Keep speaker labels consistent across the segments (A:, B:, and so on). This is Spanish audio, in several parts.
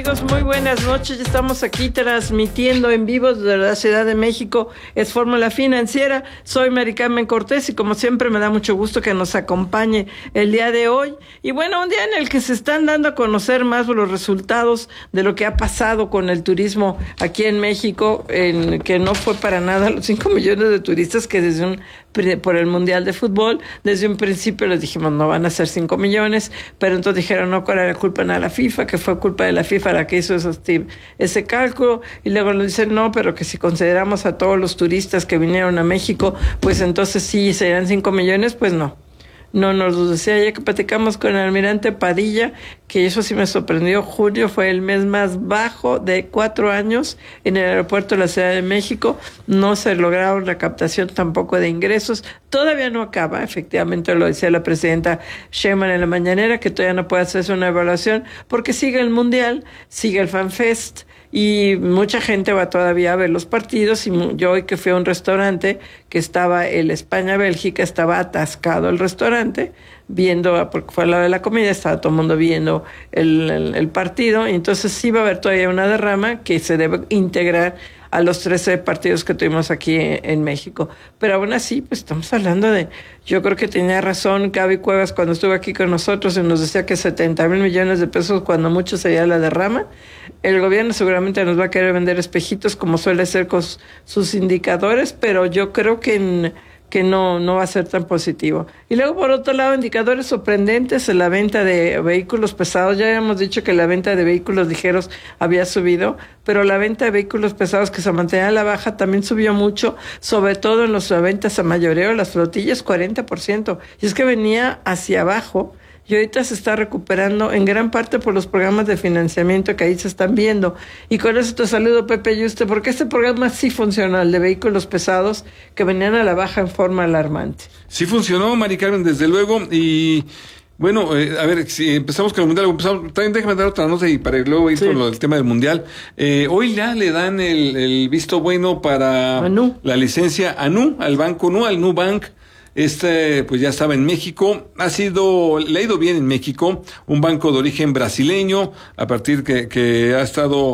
A: amigos, muy buenas noches. Ya estamos aquí transmitiendo en vivo desde la Ciudad de México. Es Fórmula Financiera. Soy Mary Carmen Cortés y como siempre me da mucho gusto que nos acompañe el día de hoy. Y bueno, un día en el que se están dando a conocer más los resultados de lo que ha pasado con el turismo aquí en México, en que no fue para nada los 5 millones de turistas que por el Mundial de Fútbol, desde un principio les dijimos no van a ser 5 millones, pero entonces dijeron no, ¿cuál era la culpa? A la FIFA, que fue culpa de la FIFA la que hizo ese cálculo, y luego nos dicen no, pero que si consideramos a todos los turistas que vinieron a México, pues entonces sí serían 5 millones, pues no. No nos lo decía ya que platicamos con el almirante Padilla, que eso sí me sorprendió. Julio fue el mes más bajo de 4 años en el aeropuerto de la Ciudad de México. No se lograron la captación tampoco de ingresos. Todavía no acaba, efectivamente lo decía la presidenta Sheinbaum en la mañanera, que todavía no puede hacerse una evaluación porque sigue el Mundial, sigue el FanFest, y mucha gente va todavía a ver los partidos. Y yo hoy que fui a un restaurante que estaba el España-Bélgica, estaba atascado el restaurante, viendo, porque fue al lado de la comida, estaba todo el mundo viendo el partido, y entonces sí va a haber todavía una derrama que se debe integrar a los 13 partidos que tuvimos aquí en México. Pero aún así, pues estamos hablando yo creo que tenía razón Gaby Cuevas cuando estuvo aquí con nosotros y nos decía que 70,000 millones de pesos cuando mucho sería la derrama. El gobierno seguramente nos va a querer vender espejitos como suele ser con sus indicadores, pero yo creo que no va a ser tan positivo. Y luego, por otro lado, indicadores sorprendentes en la venta de vehículos pesados. Ya habíamos dicho que la venta de vehículos ligeros había subido, pero la venta de vehículos pesados que se mantenía a la baja también subió mucho, sobre todo en las ventas a mayoreo, las flotillas, 40%. Y es que venía hacia abajo, y ahorita se está recuperando en gran parte por los programas de financiamiento que ahí se están viendo. Y con eso te saludo, Pepe Yuste, porque este programa sí funcionó, el de vehículos pesados, que venían a la baja en forma alarmante.
B: Sí funcionó, Mari Carmen, desde luego. Y bueno, a ver, si empezamos con el Mundial, también déjame dar otra nota y para luego ir con el tema del Mundial. Hoy ya le dan el visto bueno para la licencia a al Banco Nu, al Nubank. Pues ya estaba en México, le ha ido bien en México, un banco de origen brasileño, a partir que ha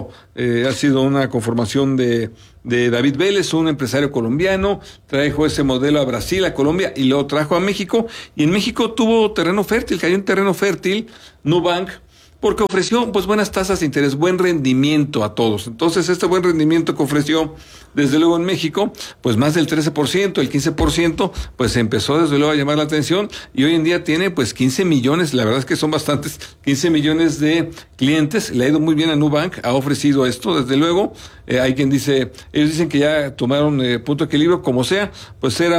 B: sido una conformación de David Vélez, un empresario colombiano, trajo ese modelo a Brasil, a Colombia, y lo trajo a México, y en México tuvo terreno fértil, cayó en terreno fértil, Nubank, porque ofreció pues buenas tasas de interés, buen rendimiento a todos. Entonces este buen rendimiento que ofreció desde luego en México, pues más del 13%, el 15%, pues empezó desde luego a llamar la atención, y hoy en día tiene pues 15 millones, la verdad es que son bastantes, 15 millones de clientes, le ha ido muy bien a Nubank, ha ofrecido esto desde luego. Hay quien dice, ellos dicen que ya tomaron punto de equilibrio, como sea, pues era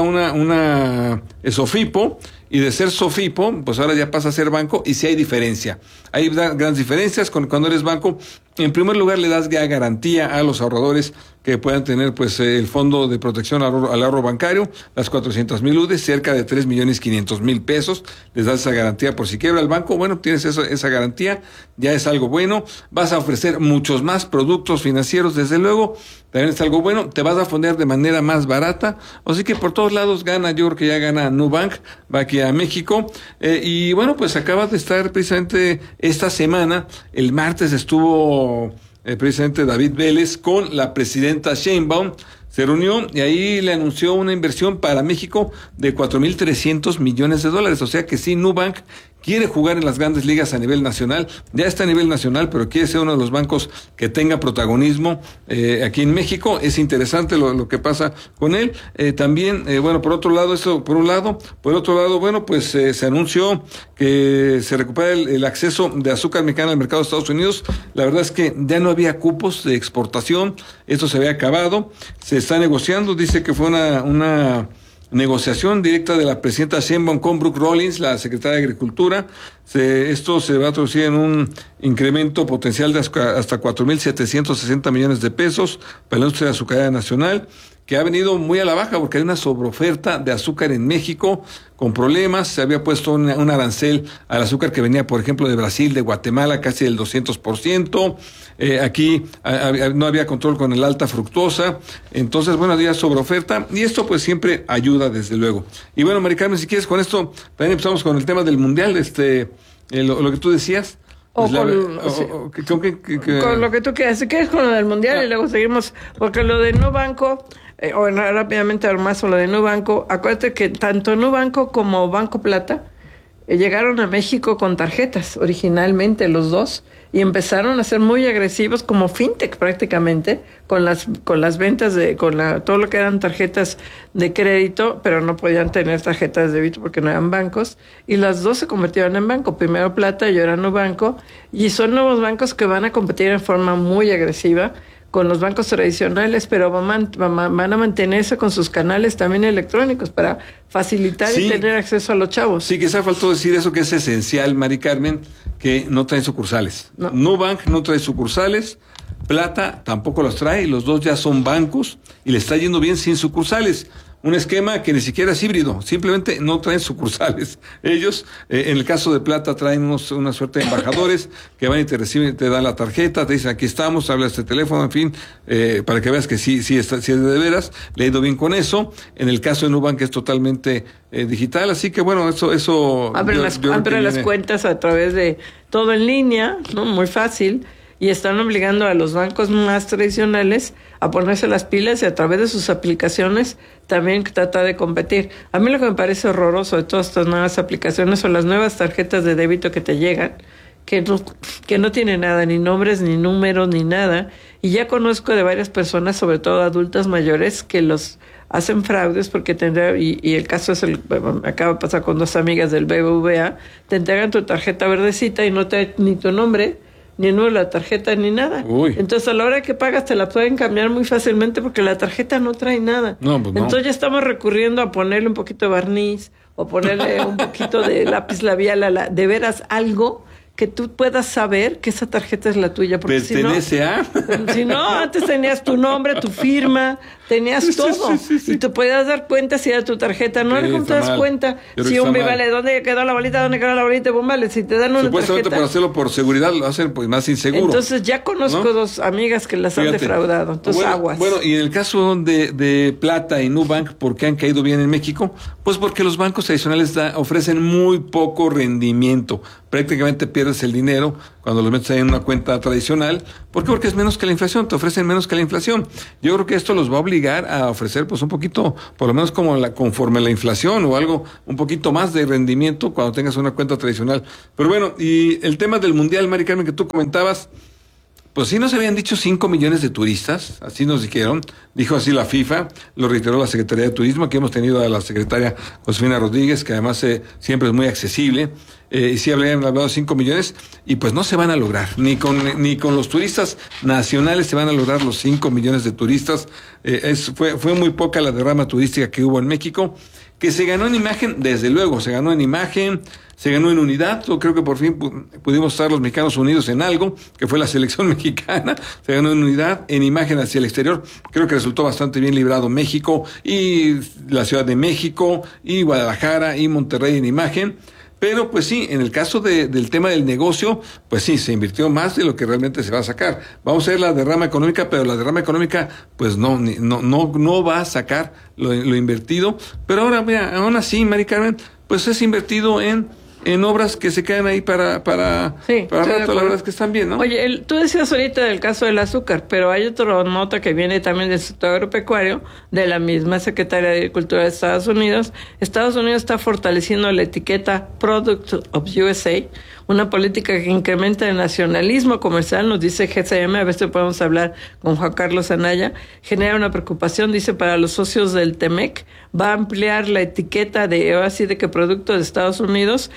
B: una SOFIPO, y de ser SOFIPO, pues ahora ya pasa a ser banco, y sí hay diferencia. Hay grandes diferencias cuando eres banco. En primer lugar, le das garantía a los ahorradores que puedan tener pues el Fondo de Protección al Ahorro Bancario, las 400,000 UDEs, cerca de 3,500,000 pesos. Les das esa garantía por si quiebra el banco. Bueno, tienes esa garantía, ya es algo bueno. Vas a ofrecer muchos más productos financieros, desde luego, también es algo bueno. Te vas a fondear de manera más barata. Así que por todos lados gana, yo creo que ya gana Nubank, va aquí a México. Y bueno, pues acaba de estar precisamente esta semana, el martes estuvo presidente David Vélez con la presidenta Sheinbaum, se reunió y ahí le anunció una inversión para México de 4,300 millones de dólares. O sea que sí, Nubank quiere jugar en las grandes ligas a nivel nacional, ya está a nivel nacional, pero quiere ser uno de los bancos que tenga protagonismo aquí en México. Es interesante lo que pasa con él. También, bueno, por otro lado, eso por un lado, por otro lado, bueno, pues se anunció que se recupera el acceso de azúcar mexicana al mercado de Estados Unidos. La verdad es que ya no había cupos de exportación, esto se había acabado, se está negociando, dice que fue una negociación directa de la presidenta Sheinbaum con Brooke Rollins, la secretaria de Agricultura. Esto se va a traducir en un incremento potencial de hasta 4,760 millones de pesos para la industria azucarera nacional, que ha venido muy a la baja porque hay una sobreoferta de azúcar en México con problemas. Se había puesto un arancel al azúcar que venía, por ejemplo, de Brasil, de Guatemala, casi del 200%. Aquí no había control con el alta fructosa. Entonces, bueno, había sobreoferta y esto pues siempre ayuda, desde luego. Y bueno, Mari Carmen, si quieres con esto, también empezamos con el tema del Mundial, lo que tú decías.
A: Con lo que tú quieras. Si quieres con lo del Mundial y luego seguimos, porque lo de Nubanco, rápidamente más o lo de Nubanco, acuérdate que tanto Nubanco como Banco Plata llegaron a México con tarjetas, originalmente los dos, y empezaron a ser muy agresivos como fintech prácticamente, con las ventas todo lo que eran tarjetas de crédito, pero no podían tener tarjetas de débito porque no eran bancos, y las dos se convirtieron en banco, primero Plata y ahora Nubanco, y son nuevos bancos que van a competir en forma muy agresiva con los bancos tradicionales, pero van a mantenerse con sus canales también electrónicos para facilitar y tener acceso a los chavos.
B: Sí, quizá faltó decir eso que es esencial, Mari Carmen, que no traen sucursales. No. Nubank no trae sucursales, Plata tampoco los trae, y los dos ya son bancos y le está yendo bien sin sucursales. Un esquema que ni siquiera es híbrido, simplemente no traen sucursales. Ellos, en el caso de Plata, traen una suerte de embajadores que van y te reciben, te dan la tarjeta, te dicen aquí estamos, habla este teléfono, en fin, para que veas que sí es de veras, le ha ido bien con eso. En el caso de Nubank es totalmente digital, así que bueno, eso
A: abren las cuentas a través de todo en línea, ¿no? Muy fácil. Y están obligando a los bancos más tradicionales a ponerse las pilas y a través de sus aplicaciones también tratar de competir. A mí lo que me parece horroroso de todas estas nuevas aplicaciones son las nuevas tarjetas de débito que te llegan, que no tienen nada, ni nombres, ni números, ni nada. Y ya conozco de varias personas, sobre todo adultas mayores, que los hacen fraudes porque y el caso es me acaba de pasar con 2 amigas del BBVA, te entregan tu tarjeta verdecita y no te ni tu nombre, ni el número de la tarjeta, ni nada.
B: Uy.
A: Entonces, a la hora que pagas, te la pueden cambiar muy fácilmente porque la tarjeta no trae nada.
B: No, pues no.
A: Entonces, ya estamos recurriendo a ponerle un poquito de barniz o ponerle un poquito de lápiz labial, de veras algo que tú puedas saber que esa tarjeta es la tuya. Porque
B: pertenece
A: si no, antes tenías tu nombre, tu firma, tenías todo. Sí. Y te podías dar cuenta si era tu tarjeta. No era como te das cuenta. Si vale, ¿dónde quedó la bolita? ¿Dónde quedó la bolita? Pues vale, si te dan una
B: supuestamente
A: tarjeta.
B: Por hacerlo por seguridad lo hacen pues más inseguro.
A: Entonces ya conozco, ¿no? 2 amigas que las han defraudado. Entonces aguas.
B: Bueno, y en el caso de Plata y Nubank, ¿por qué han caído bien en México? Pues porque los bancos tradicionales ofrecen muy poco rendimiento. Prácticamente pierdes el dinero cuando lo metes ahí en una cuenta tradicional. ¿Por qué? Porque es menos que la inflación, te ofrecen menos que la inflación. Yo creo que esto los va a obligar a ofrecer pues un poquito, por lo menos conforme la inflación o algo, un poquito más de rendimiento cuando tengas una cuenta tradicional. Pero bueno, y el tema del Mundial, Mari Carmen, que tú comentabas, pues sí nos habían dicho 5 millones de turistas, así nos dijeron, dijo así la FIFA, lo reiteró la Secretaría de Turismo, aquí hemos tenido a la secretaria Josefina Rodríguez, que además siempre es muy accesible, y sí habían hablado de 5 millones, y pues no se van a lograr, ni con los turistas nacionales se van a lograr los 5 millones de turistas, fue muy poca la derrama turística que hubo en México, que se ganó en imagen, desde luego, se ganó en imagen, se ganó en unidad. Yo creo que por fin pudimos estar los mexicanos unidos en algo, que fue la selección mexicana. Se ganó en unidad, en imagen hacia el exterior. Creo que resultó bastante bien librado México y la Ciudad de México y Guadalajara y Monterrey en imagen. Pero pues sí, en el caso del tema del negocio, pues sí, se invirtió más de lo que realmente se va a sacar. Vamos a ver la derrama económica, pero la derrama económica pues no va a sacar lo invertido. Pero ahora, mira, aún así, Mari Carmen, pues es invertido en obras que se quedan ahí para rato, la verdad es que están bien, ¿no?
A: Oye, tú decías ahorita del caso del azúcar, pero hay otra nota que viene también del sector agropecuario, de la misma Secretaría de Agricultura de Estados Unidos. Estados Unidos está fortaleciendo la etiqueta Product of USA, una política que incrementa el nacionalismo comercial, nos dice GCM, a veces podemos hablar con Juan Carlos Anaya, genera una preocupación, dice, para los socios del TEMEC, va a ampliar la etiqueta de que producto de Estados Unidos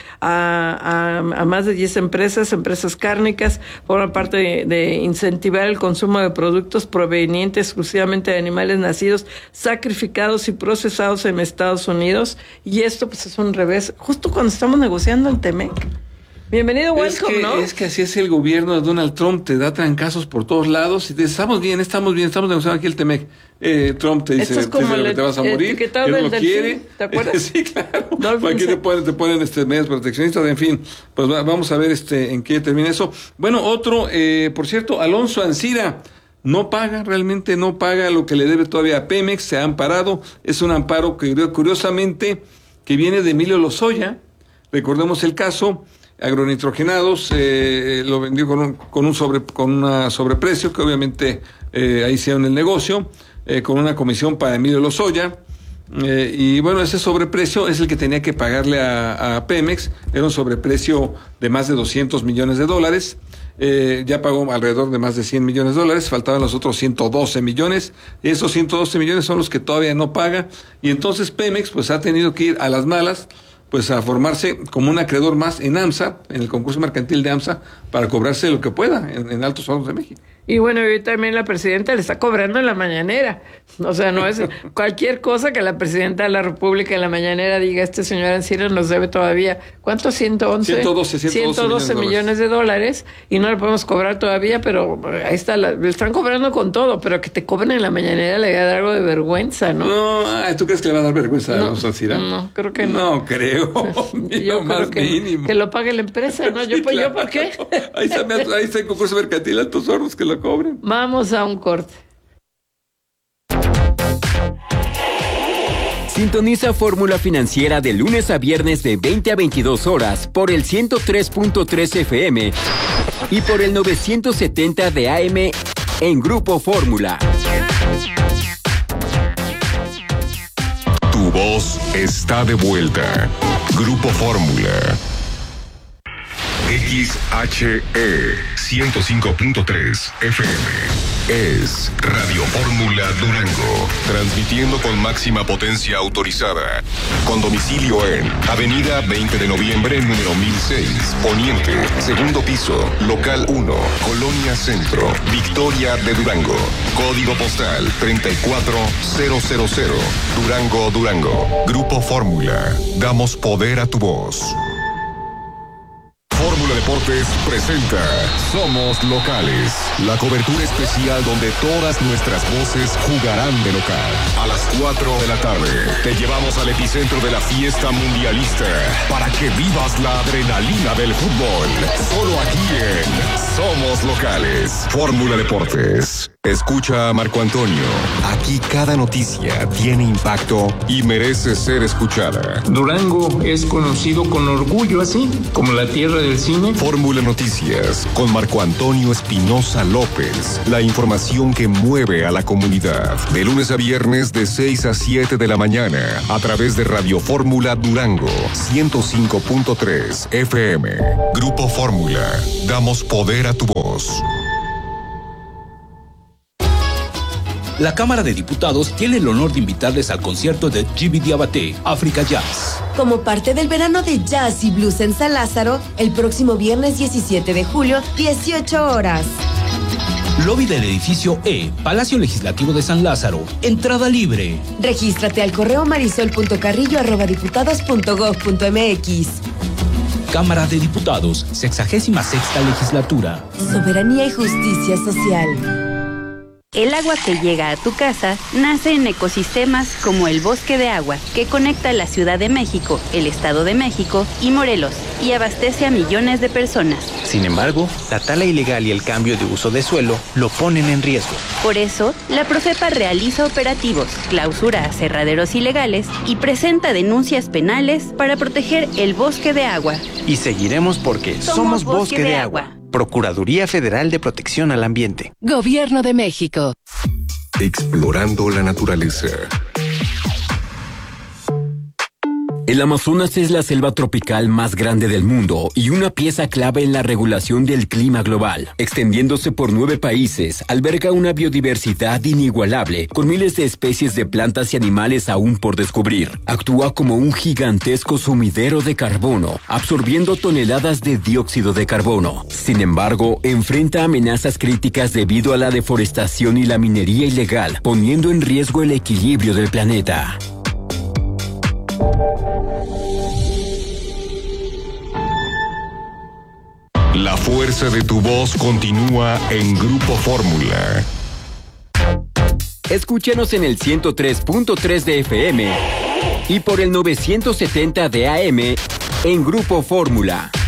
A: a más de 10 empresas cárnicas, forma parte de incentivar el consumo de productos provenientes exclusivamente de animales nacidos, sacrificados y procesados en Estados Unidos, y esto pues es un revés, justo cuando estamos negociando el TEMEC. Bienvenido, welcome, ¿no?
B: Es que así es el gobierno de Donald Trump, te da trancazos por todos lados y te dices, estamos bien, estamos negociando aquí el TEMEC. Trump te dice, te vas a morir, que no lo quiere.
A: ¿Te acuerdas?
B: Sí, claro. Aquí te ponen medidas proteccionistas, en fin. Pues vamos a ver en qué termina eso. Bueno, otro, por cierto, Alonso Ancira realmente no paga lo que le debe todavía a Pemex, se ha amparado, es un amparo que curiosamente que viene de Emilio Lozoya, recordemos el caso. agronitrogenados, lo vendió con un sobreprecio, que obviamente ahí hicieron el negocio, con una comisión para Emilio Lozoya. Y bueno, ese sobreprecio es el que tenía que pagarle a Pemex. Era un sobreprecio de más de $200 millones. Ya pagó alrededor de más de $100 millones, faltaban los otros 112 millones, y esos 112 millones son los que todavía no paga, y entonces Pemex pues ha tenido que ir a las malas, pues a formarse como un acreedor más en AMSA, en el concurso mercantil de AMSA, para cobrarse lo que pueda en Altos Hornos de México.
A: Y bueno, hoy también la presidenta le está cobrando en la mañanera. O sea, no es cualquier cosa que la presidenta de la República en la mañanera diga, este señor Ancira nos debe todavía, ¿cuánto? 112 millones de dólares, y no le podemos cobrar todavía, pero ahí está, le están cobrando con todo, pero que te cobren en la mañanera le va a dar algo de vergüenza, ¿no?
B: No, ¿tú crees que le va a dar vergüenza a los Ancira?
A: No, creo que no.
B: No creo.
A: Yo creo que lo pague la empresa, ¿no?
B: Sí,
A: ¿Yo por qué?
B: Ahí está el concurso mercantil Altos Hornos, que lo cobren.
A: Vamos a un corte.
C: Sintoniza Fórmula Financiera de lunes a viernes de 20 a 22 horas por el 103.3 FM y por el 970 de AM en Grupo Fórmula.
D: Tu voz está de vuelta. Grupo Fórmula. XHE 105.3 FM es Radio Fórmula Durango, transmitiendo con máxima potencia autorizada, con domicilio en Avenida 20 de Noviembre, número 1006, Poniente, segundo piso, local 1, Colonia Centro, Victoria de Durango, código postal 34000, Durango, Durango. Grupo Fórmula, damos poder a tu voz. Fórmula Deportes presenta Somos Locales, la cobertura especial donde todas nuestras voces jugarán de local. A las 4 de la tarde te llevamos al epicentro de la fiesta mundialista para que vivas la adrenalina del fútbol. Solo aquí en Somos Locales. Fórmula Deportes. Escucha a Marco Antonio. Aquí cada noticia tiene impacto y merece ser escuchada.
E: Durango es conocido con orgullo así, como la tierra del cine.
D: Fórmula Noticias con Marco Antonio Espinosa López. La información que mueve a la comunidad. De lunes a viernes de 6 a 7 de la mañana a través de Radio Fórmula Durango 105.3 FM. Grupo Fórmula. Damos poder a tu voz.
F: La Cámara de Diputados tiene el honor de invitarles al concierto de Djiby Diabaté, África Jazz.
G: Como parte del verano de jazz y blues en San Lázaro, el próximo viernes 17 de julio, 18 horas.
F: Lobby del edificio E, Palacio Legislativo de San Lázaro. Entrada libre.
G: Regístrate al correo marisol.carrillo@diputados.gov.mx.
F: Cámara de Diputados, 66ª Legislatura.
G: Soberanía y justicia social.
H: El agua que llega a tu casa nace en ecosistemas como el Bosque de Agua, que conecta la Ciudad de México, el Estado de México y Morelos, y abastece a millones de personas.
I: Sin embargo, la tala ilegal y el cambio de uso de suelo lo ponen en riesgo.
H: Por eso, la Profepa realiza operativos, clausura aserraderos ilegales y presenta denuncias penales para proteger el Bosque de Agua.
I: Y seguiremos porque somos Bosque de Agua. Procuraduría Federal de Protección al Ambiente.
J: Gobierno de México.
D: Explorando la naturaleza.
C: El Amazonas es la selva tropical más grande del mundo y una pieza clave en la regulación del clima global. Extendiéndose por 9 países, alberga una biodiversidad inigualable, con miles de especies de plantas y animales aún por descubrir. Actúa como un gigantesco sumidero de carbono, absorbiendo toneladas de dióxido de carbono. Sin embargo, enfrenta amenazas críticas debido a la deforestación y la minería ilegal, poniendo en riesgo el equilibrio del planeta.
D: La fuerza de tu voz continúa en Grupo Fórmula.
C: Escúchanos en el 103.3 de FM y por el 970 de AM en Grupo Fórmula.